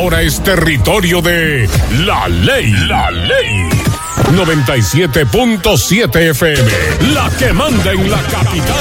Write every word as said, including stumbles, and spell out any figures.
ahora es territorio de La Ley. La Ley. noventa y siete punto siete F M, la que manda en la capital.